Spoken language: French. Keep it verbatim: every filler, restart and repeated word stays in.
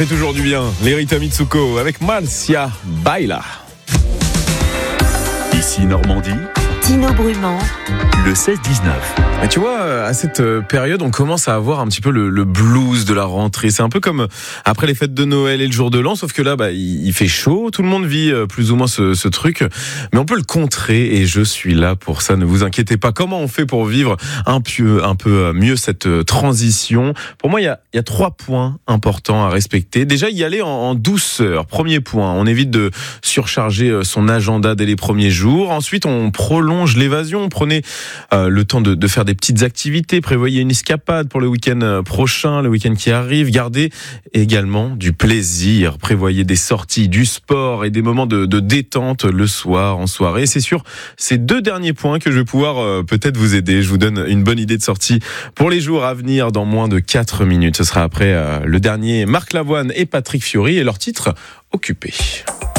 fait toujours du bien. Lerita Mitsuko avec Marcia Baila. Ici Normandie, Tino Brumand, le seize dix-neuf. Et tu vois, à cette période, on commence à avoir un petit peu le, le blues de la rentrée. C'est un peu comme après les fêtes de Noël et le jour de l'an, sauf que là, bah, il, il fait chaud. Tout le monde vit plus ou moins ce, ce truc, mais on peut le contrer et je suis là pour ça. Ne vous inquiétez pas. Comment on fait pour vivre un peu, un peu mieux cette transition ? Pour moi, il y a, il y a trois points importants à respecter. Déjà, y aller en, en douceur. Premier point, on évite de surcharger son agenda dès les premiers jours. Ensuite, on prolonge l'évasion. Prenez euh, le temps de, de faire des petites activités, prévoyez une escapade pour le week-end prochain, le week-end qui arrive, gardez également du plaisir, prévoyez des sorties, du sport et des moments de, de détente le soir, en soirée. C'est sûr, ces deux derniers points que je vais pouvoir euh, peut-être vous aider. Je vous donne une bonne idée de sortie pour les jours à venir dans moins de quatre minutes. Ce sera après euh, le dernier Marc Lavoine et Patrick Fiori et leur titre Occupé.